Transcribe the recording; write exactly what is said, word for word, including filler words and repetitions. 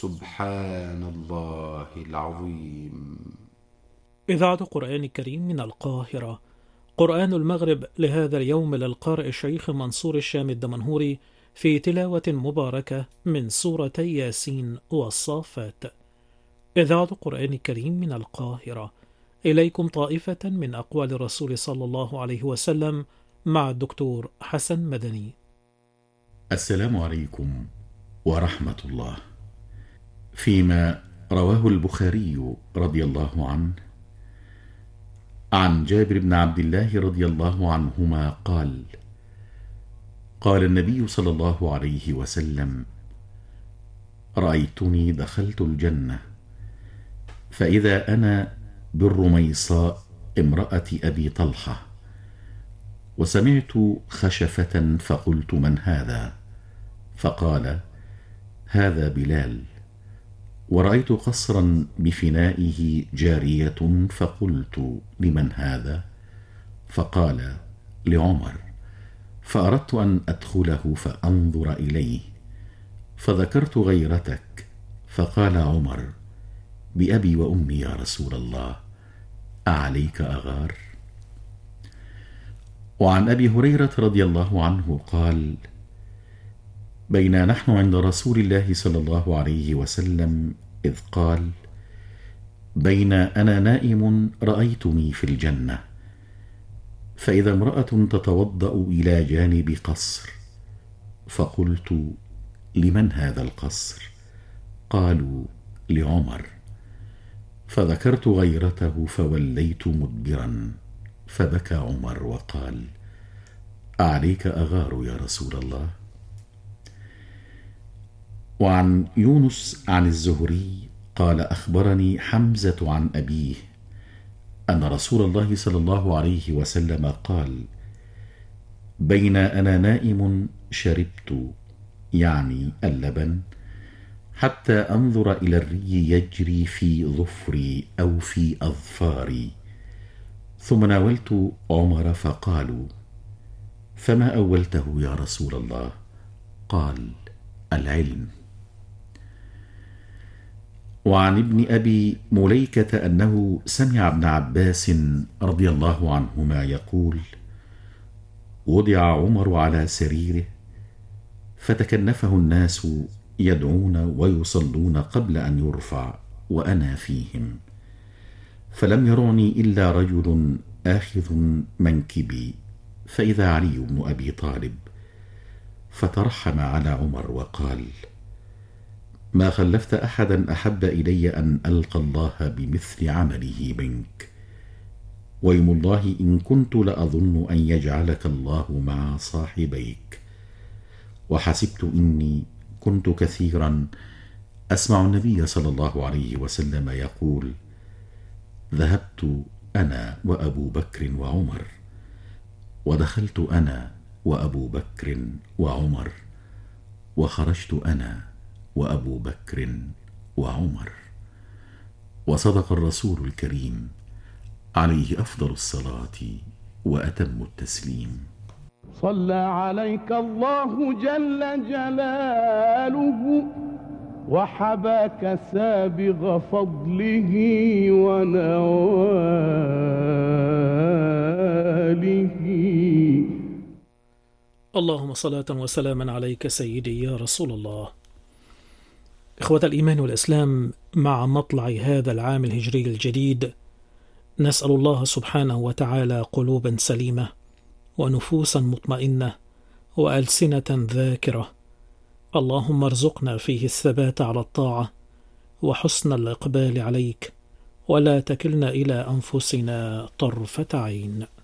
سبحان الله العظيم. إذاعة قرآن الكريم من القاهرة. قرآن المغرب لهذا اليوم للقارئ الشيخ منصور الشام الدمنهوري في تلاوة مباركة من سورتي ياسين والصافات. إذاعة قرآن الكريم من القاهرة. إليكم طائفة من أقوال الرسول صلى الله عليه وسلم مع الدكتور حسن مدني. السلام عليكم ورحمة الله. فيما رواه البخاري رضي الله عنه عن جابر بن عبد الله رضي الله عنهما قال: قال النبي صلى الله عليه وسلم: رأيتني دخلت الجنة فإذا أنا بالرميصاء امرأة أبي طلحة، وسمعت خشفة فقلت: من هذا؟ فقال: هذا بلال. ورأيت قصرا بفنائه جارية فقلت: لمن هذا؟ فقال: لعمر. فأردت أن أدخله فأنظر إليه، فذكرت غيرتك، فقال عمر: بأبي وأمي يا رسول الله، أعليك أغار؟ وعن أبي هريرة رضي الله عنه قال: بينا نحن عند رسول الله صلى الله عليه وسلم إذ قال: بين أنا نائم رأيتني في الجنة، فإذا امرأة تتوضأ إلى جانب قصر، فقلت: لمن هذا القصر؟ قالوا: لعمر. فذكرت غيرته فوليت مدبرا، فبكى عمر وقال: أعليك أغار يا رسول الله؟ وعن يونس عن الزهري قال: أخبرني حمزة عن أبيه أن رسول الله صلى الله عليه وسلم قال: بين أنا نائم شربت، يعني اللبن، حتى أنظر إلى الري يجري في ظفري أو في أظفاري، ثم ناولت عمر فقالوا: فما أولته يا رسول الله؟ قال: العلم. وعن ابن أبي مليكة أنه سمع ابن عباس رضي الله عنهما يقول: وضع عمر على سريره فتكنفه الناس يدعون ويصلون قبل أن يرفع وأنا فيهم، فلم يرعني إلا رجل آخذ منكبي، فإذا علي بن أبي طالب، فترحم على عمر وقال: ما خلفت أحدا أحب إلي أن ألقى الله بمثل عمله منك، ويم الله إن كنت لأظن أن يجعلك الله مع صاحبيك. وحسبت إني كنت كثيرا أسمع النبي صلى الله عليه وسلم يقول: ذهبت أنا وأبو بكر وعمر، ودخلت أنا وأبو بكر وعمر، وخرجت أنا وأبو بكر وعمر. وصدق الرسول الكريم عليه أفضل الصلاة وأتم التسليم. صلى عليك الله جل جلاله، وحباك سابغ فضله ونواله. اللهم صلاة وسلاما عليك سيدي يا رسول الله. إخوة الإيمان والإسلام، مع مطلع هذا العام الهجري الجديد نسأل الله سبحانه وتعالى قلوبا سليمة ونفوسا مطمئنة وألسنة ذاكرة. اللهم ارزقنا فيه الثبات على الطاعة وحسن الإقبال عليك، ولا تكلنا إلى أنفسنا طرفة عين.